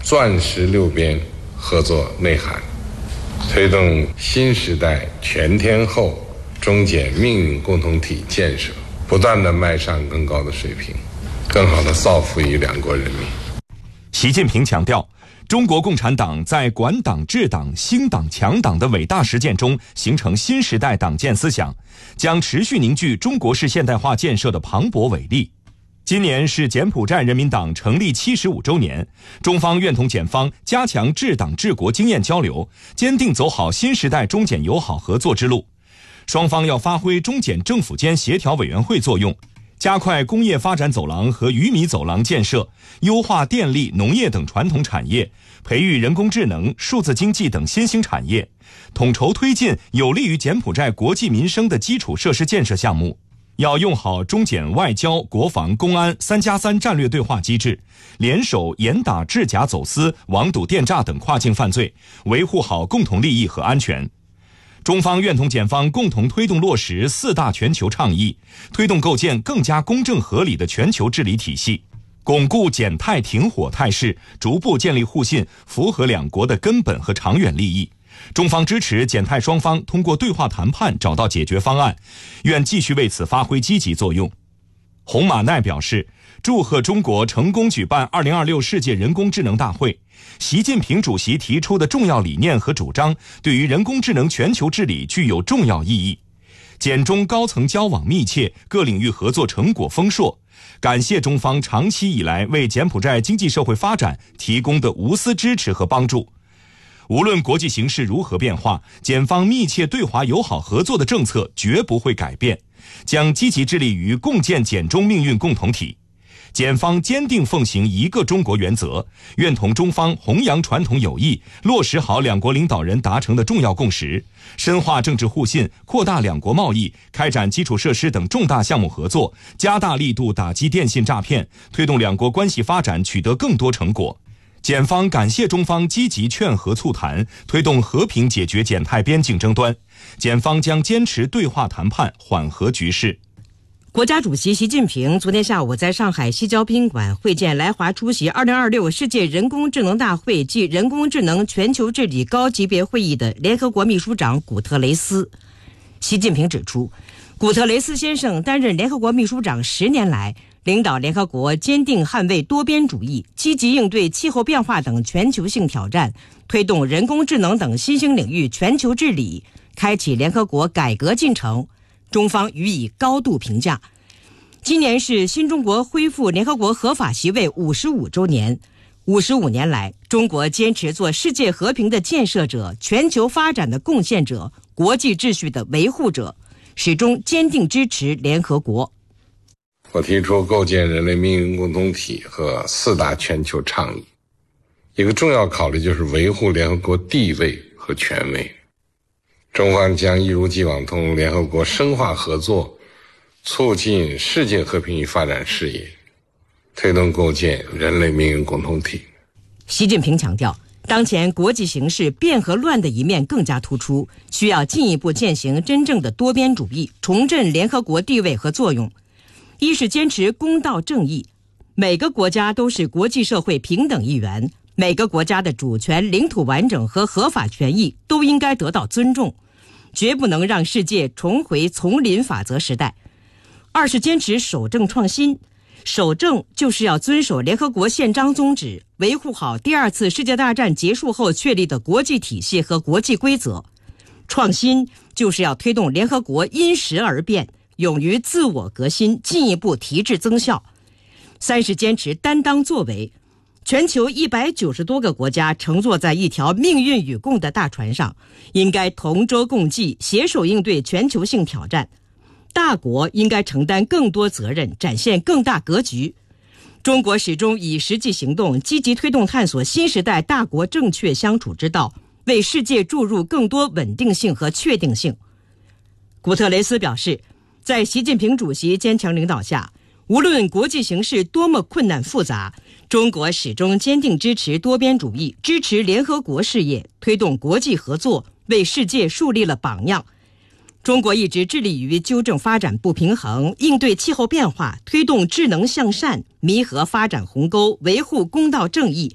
钻石六边合作内涵，推动新时代全天候中检命运共同体建设不断地迈上更高的水平，更好地造福于两国人民。 习近平强调，中国共产党在管党治党兴党强党的伟大实践中形成新时代党建思想，将持续凝聚中国式现代化建设的磅礴伟力。今年是柬埔寨人民党成立75周年，中方愿同柬方加强治党治国经验交流，坚定走好新时代中柬友好合作之路。双方要发挥中柬政府间协调委员会作用，加快工业发展走廊和鱼米走廊建设，优化电力、农业等传统产业，培育人工智能、数字经济等新兴产业，统筹推进有利于柬埔寨国计民生的基础设施建设项目。要用好中柬外交、国防、公安3+3战略对话机制，联手严打制假走私、网赌电诈等跨境犯罪，维护好共同利益和安全。中方愿同柬方共同推动落实4大全球倡议，推动构建更加公正合理的全球治理体系，巩固柬泰停火态势，逐步建立互信，符合两国的根本和长远利益。中方支持柬泰双方通过对话谈判找到解决方案，愿继续为此发挥积极作用。洪马奈表示，祝贺中国成功举办2026世界人工智能大会。习近平主席提出的重要理念和主张，对于人工智能全球治理具有重要意义。柬中高层交往密切，各领域合作成果丰硕，感谢中方长期以来为柬埔寨经济社会发展提供的无私支持和帮助。无论国际形势如何变化，柬方密切对华友好合作的政策绝不会改变，将积极致力于共建柬中命运共同体。柬方坚定奉行一个中国原则，愿同中方弘扬传统友谊，落实好两国领导人达成的重要共识，深化政治互信，扩大两国贸易，开展基础设施等重大项目合作，加大力度打击电信诈骗，推动两国关系发展取得更多成果。柬方感谢中方积极劝和促谈，推动和平解决柬泰边境争端。柬方将坚持对话谈判，缓和局势。 国家主席习近平昨天下午在上海西郊宾馆会见来华出席2026世界人工智能大会暨人工智能全球治理高级别会议的联合国秘书长古特雷斯。习近平指出，古特雷斯先生担任联合国秘书长10年来，领导联合国坚定捍卫多边主义，积极应对气候变化等全球性挑战，推动人工智能等新兴领域全球治理，开启联合国改革进程。中方予以高度评价。今年是新中国恢复联合国合法席位55周年。55年来，中国坚持做世界和平的建设者、全球发展的贡献者、国际秩序的维护者，始终坚定支持联合国。 我提出构建人类命运共同体和4大全球倡议，一个重要考虑就是维护联合国地位和权威。中方将一如既往同联合国深化合作，促进世界和平与发展事业，推动构建人类命运共同体。 习近平强调，当前国际形势变和乱的一面更加突出，需要进一步践行真正的多边主义，重振联合国地位和作用。一是坚持公道正义，每个国家都是国际社会平等一员，每个国家的主权、领土完整和合法权益都应该得到尊重，绝不能让世界重回丛林法则时代。二是坚持守正创新，守正就是要遵守联合国宪章宗旨，维护好第2次世界大战结束后确立的国际体系和国际规则。创新就是要推动联合国因时而变，勇于自我革新，进一步提质增效。三是坚持担当作为，全球190多个国家乘坐在一条命运与共的大船上，应该同舟共济，携手应对全球性挑战。大国应该承担更多责任，展现更大格局。中国始终以实际行动积极推动探索新时代大国正确相处之道，为世界注入更多稳定性和确定性。古特雷斯表示，在习近平主席坚强领导下，无论国际形势多么困难复杂，中国始终坚定支持多边主义，支持联合国事业，推动国际合作，为世界树立了榜样。中国一直致力于纠正发展不平衡，应对气候变化，推动智能向善，弥合发展鸿沟，维护公道正义，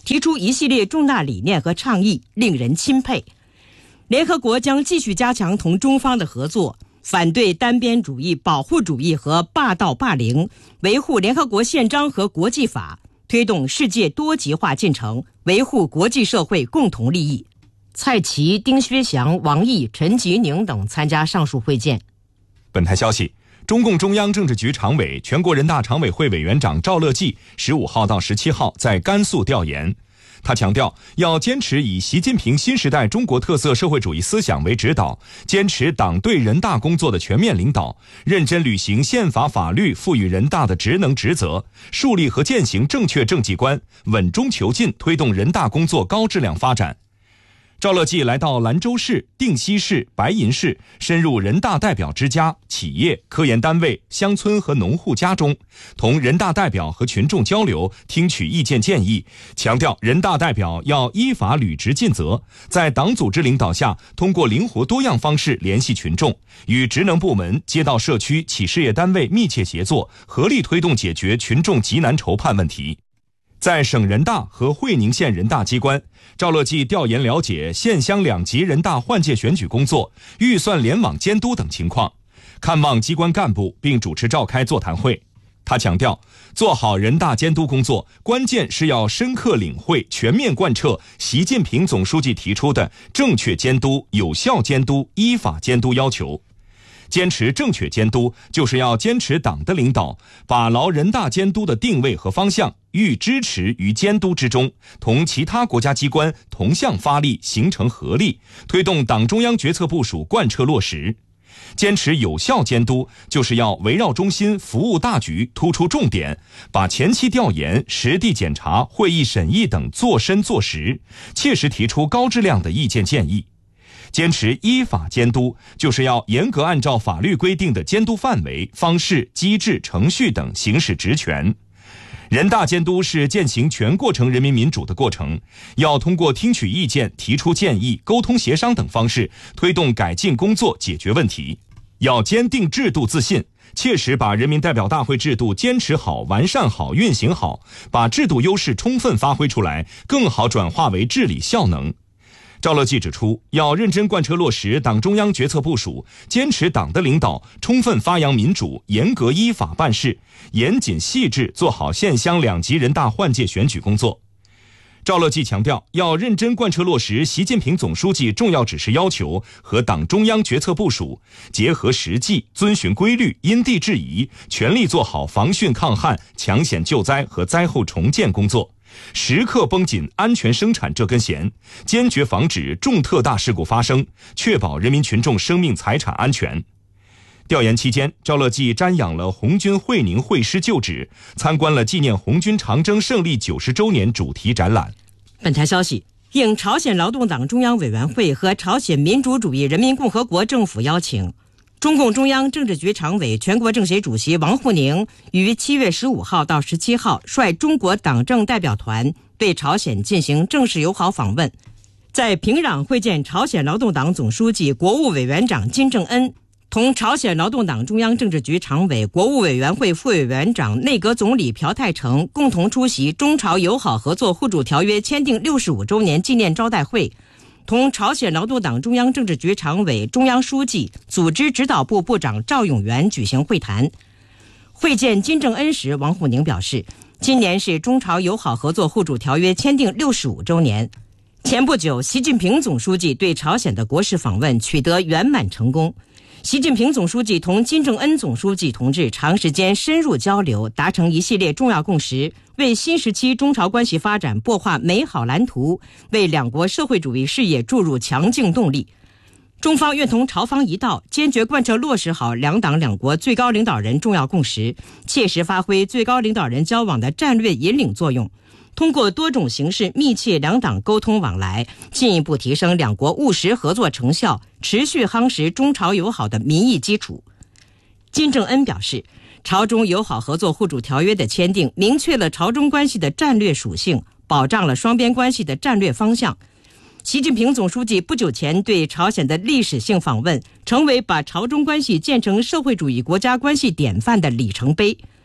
提出一系列重大理念和倡议，令人钦佩。联合国将继续加强同中方的合作，反对单边主义、保护主义和霸道霸凌，维护联合国宪章和国际法，推动世界多极化进程，维护国际社会共同利益。蔡奇、丁薛祥、王毅、陈吉宁等参加上述会见。 本台消息，中共中央政治局常委、全国人大常委会委员长赵乐际15号到17号在甘肃调研。他强调，要坚持以习近平新时代中国特色社会主义思想为指导，坚持党对人大工作的全面领导，认真履行宪法法律赋予人大的职能职责，树立和践行正确政绩观，稳中求进，推动人大工作高质量发展。赵乐际来到兰州市、定西市、白银市，深入人大代表之家、企业、科研单位、乡村和农户家中，同人大代表和群众交流，听取意见建议，强调人大代表要依法履职尽责，在党组织领导下，通过灵活多样方式联系群众，与职能部门、街道社区、企事业单位密切协作，合力推动解决群众急难愁盼问题。在省人大和会宁县人大机关，赵乐际调研了解县乡两级人大换届选举工作、预算联网监督等情况，看望机关干部并主持召开座谈会。他强调，做好人大监督工作，关键是要深刻领会、全面贯彻习近平总书记提出的正确监督、有效监督、依法监督要求。坚持正确监督，就是要坚持党的领导，把牢人大监督的定位和方向，予支持于监督之中，同其他国家机关同向发力，形成合力，推动党中央决策部署贯彻落实。坚持有效监督，就是要围绕中心、服务大局，突出重点，把前期调研、实地检查、会议审议等做深做实，切实提出高质量的意见建议。坚持依法监督，就是要严格按照法律规定的监督范围、方式、机制、程序等行使职权。人大监督是践行全过程人民民主的过程，要通过听取意见、提出建议、沟通协商等方式，推动改进工作、解决问题。要坚定制度自信，切实把人民代表大会制度坚持好、完善好、运行好，把制度优势充分发挥出来，更好转化为治理效能。赵乐际指出，要认真贯彻落实党中央决策部署，坚持党的领导，充分发扬民主，严格依法办事，严谨细致做好县乡两级人大换届选举工作。赵乐际强调，要认真贯彻落实习近平总书记重要指示要求和党中央决策部署，结合实际，遵循规律，因地制宜，全力做好防汛抗旱、抢险救灾和灾后重建工作，时刻绷紧安全生产这根弦，坚决防止重特大事故发生，确保人民群众生命财产安全。调研期间，赵乐际瞻仰了红军会宁会师旧址，参观了纪念红军长征胜利90周年主题展览。 本台消息，应朝鲜劳动党中央委员会和朝鲜民主主义人民共和国政府邀请，中共中央政治局常委、全国政协主席王沪宁于7月15号到17号率中国党政代表团对朝鲜进行正式友好访问，在平壤会见朝鲜劳动党总书记、国务委员长金正恩，同朝鲜劳动党中央政治局常委、国务委员会副委员长、内阁总理朴泰成共同出席中朝友好合作互助条约签订65周年纪念招待会，同朝鲜劳动党中央政治局常委、中央书记、组织指导部部长赵永元举行会谈。会见金正恩时，王沪宁表示，今年是中朝友好合作互助条约签订65周年。前不久，习近平总书记对朝鲜的国事访问取得圆满成功。习近平总书记同金正恩总书记同志长时间深入交流，达成一系列重要共识，为新时期中朝关系发展擘画美好蓝图，为两国社会主义事业注入强劲动力。中方愿同朝方一道，坚决贯彻落实好两党两国最高领导人重要共识，切实发挥最高领导人交往的战略引领作用，通过多种形式密切两党沟通往来，进一步提升两国务实合作成效，持续夯实中朝友好的民意基础。金正恩表示，朝中友好合作互助条约的签订，明确了朝中关系的战略属性，保障了双边关系的战略方向。习近平总书记不久前对朝鲜的历史性访问，成为把朝中关系建成社会主义国家关系典范的里程碑。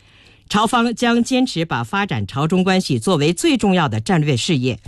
朝方将坚持把发展朝中关系作为最重要的战略事业，